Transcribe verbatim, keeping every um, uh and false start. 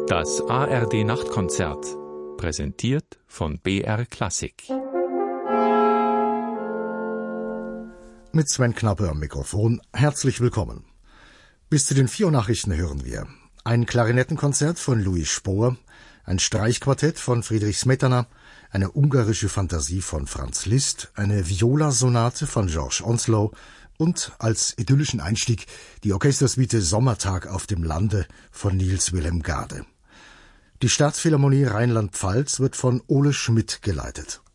Das A R D-Nachtkonzert, präsentiert von B R Klassik. Mit Sven Knappe am Mikrofon, herzlich willkommen. Bis zu den vier Uhr Nachrichten hören wir ein Klarinettenkonzert von Louis Spohr, ein Streichquartett von Friedrich Smetana, eine ungarische Fantasie von Franz Liszt, eine Viola-Sonate von George Onslow und als idyllischen Einstieg die Orchestersuite Sommertag auf dem Lande von Niels Wilhelm Gade. Die Staatsphilharmonie Rheinland-Pfalz wird von Ole Schmidt geleitet.